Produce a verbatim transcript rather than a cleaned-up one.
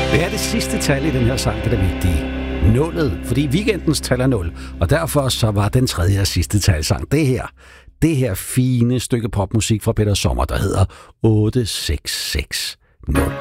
Det er det sidste tal i den her sang, det er det vigtige. Nullet, fordi weekendens tal er nul, og derfor så var den tredje og sidste talsang det her. Det her fine stykke popmusik fra Peter Sommer, der hedder otte seks seks nul.